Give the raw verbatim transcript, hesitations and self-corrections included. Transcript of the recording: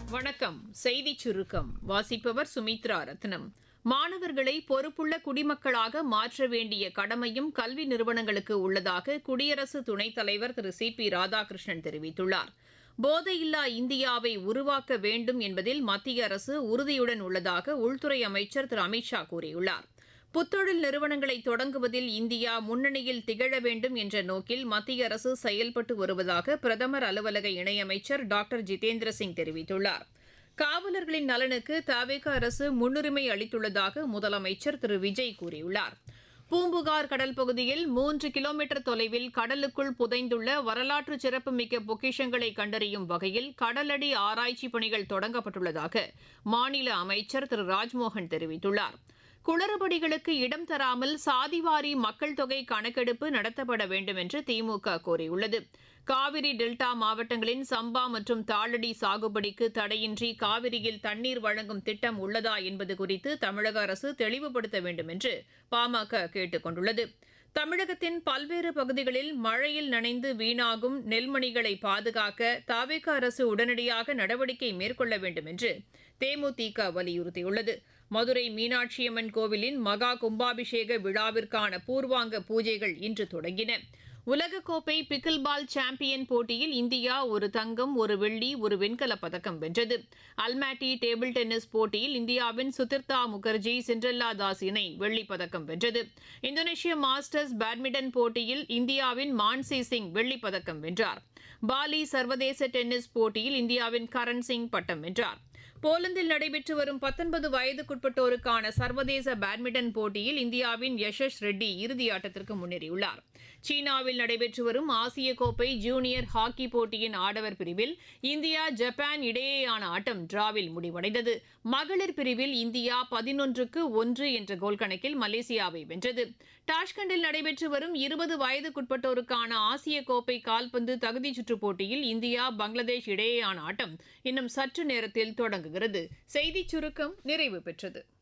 வணக்கம். செய்திச் சுருக்கம் வாசிப்பவர் சுமித்ரா ரத்னம். மாணவர்களை பொறுப்புள்ள குடிமக்களாக மாற்ற வேண்டிய கடமையும் கல்வி நிறுவனங்களுக்கு உள்ளதாக குடியரசு துணைத் தலைவர் திரு சி பி ராதாகிருஷ்ணன் தெரிவித்துள்ளார். போதையில்லா இந்தியாவை உருவாக்க வேண்டும் என்பதில் மத்திய அரசு உறுதியுடன் உள்ளதாக உள்துறை அமைச்சர் திரு அமித் ஷா கூறியுள்ளார். புத்தொழில் நிறுவனங்களை தொடங்குவதில் இந்தியா முன்னணியில் திகழ வேண்டும் என்ற நோக்கில் மத்திய அரசு செயல்பட்டு வருவதாக பிரதமர் அலுவலக இணையமைச்சர் டாக்டர் ஜிதேந்திர சிங் தெரிவித்துள்ளார். காவலர்களின் நலனுக்கு தவேக அரசு முன்னுரிமை அளித்துள்ளதாக முதலமைச்சர் திரு விஜய் கூறியுள்ளார். பூம்புகார் கடல் பகுதியில் மூன்று கிலோமீட்டர் தொலைவில் கடலுக்குள் புதைந்துள்ள வரலாற்று சிறப்புமிக்க பொக்கிஷங்களை கண்டறியும் வகையில் கடலடி ஆராய்ச்சி பணிகள் தொடங்கப்பட்டுள்ளதாக மாநில அமைச்சர் திரு ராஜ்மோகன் தெரிவித்துள்ளார். குளறுபடிகளுக்கு இடம் தராமல் சாதிவாரி மக்கள் தொகை கணக்கெடுப்பு நடத்தப்பட வேண்டும் என்று திமுக கோரியுள்ளது. காவிரி டெல்டா மாவட்டங்களின் சம்பா மற்றும் தாளடி சாகுபடிக்கு தடையின்றி காவிரியில் தண்ணீர் வழங்கும் திட்டம் உள்ளதா என்பது குறித்து தமிழக அரசு தெளிவுபடுத்த வேண்டும் என்று பாமக கேட்டுக் கொண்டுள்ளது. தமிழகத்தின் பல்வேறு பகுதிகளில் மழையில் நனைந்து வீணாகும் நெல்மணிகளை பாதுகாக்க தவேக அரசு உடனடியாக நடவடிக்கை மேற்கொள்ள வேண்டும் என்று தேமுதிக வலியுறுத்தியுள்ளது. மதுரை மீனாட்சியம்மன் கோவிலின் மகா கும்பாபிஷேக விழாவிற்கான பூர்வாங்க பூஜைகள் இன்று தொடங்கின. உலகக்கோப்பை பிக்கில் பால் சாம்பியன் போட்டியில் இந்தியா ஒரு தங்கம், ஒரு வெள்ளி, ஒரு வெண்கலப் பதக்கம் வென்றது. அல்மாட்டி டேபிள் டென்னிஸ் போட்டியில் இந்தியாவின் சுதிர்தா முகர்ஜி சிண்ட்ரெல்லா தாஸ் இணை வெள்ளிப் பதக்கம் வென்றது. இந்தோனேஷிய மாஸ்டர்ஸ் பேட்மிண்டன் போட்டியில் இந்தியாவின் மான்சி சிங் வெள்ளிப் பதக்கம் வென்றார். பாலி சர்வதேச டென்னிஸ் போட்டியில் இந்தியாவின் கரண் சிங் பட்டம் வென்றார். போலந்தில் நடைபெற்று வரும் பத்தொன்பது வயதுக்குட்பட்டோருக்கான சர்வதேச பேட்மிண்டன் போட்டியில் இந்தியாவின் யஷஸ் ரெட்டி இறுதியாட்டத்திற்கு முன்னேறியுள்ளார். சீனாவில் நடைபெற்று வரும் ஆசிய கோப்பை ஜூனியர் ஹாக்கி போட்டியின் ஆடவர் பிரிவில் இந்தியா ஜப்பான் இடையேயான ஆட்டம் டிராவில் முடிவடைந்தது. மகளிர் பிரிவில் இந்தியா பதினொன்றுக்கு ஒன்று என்ற கோல் கணக்கில் மலேசியாவை வென்றது. டாஷ்கண்டில் நடைபெற்று வரும் இருபது வயதுக்குட்பட்டோருக்கான ஆசிய கோப்பை கால்பந்து தகுதிச் சுற்றுப் போட்டியில் இந்தியா பங்களாதேஷ் இடையேயான ஆட்டம் இன்னும் சற்று நேரத்தில் தொடங்குகிறது. செய்திச் சுருக்கம் நிறைவு பெற்றது.